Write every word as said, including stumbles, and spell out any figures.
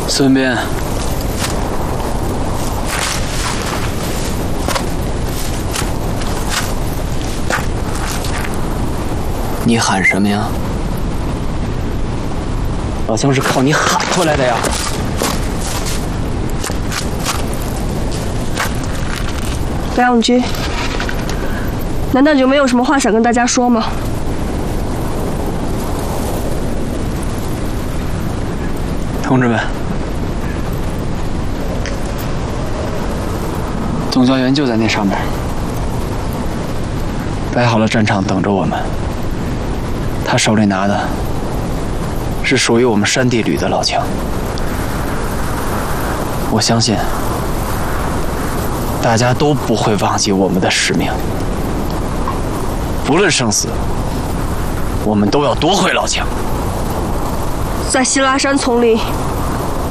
孙膑，你喊什么呀？老枪是靠你喊出来的呀！ 白永军，难道你就没有什么话想跟大家说吗？ 同志们，总教员就在那上面，摆好了战场等着我们。他手里拿的是属于我们山地旅的老枪，我相信大家都不会忘记我们的使命，不论生死，我们都要夺回老枪。 在西拉山丛林，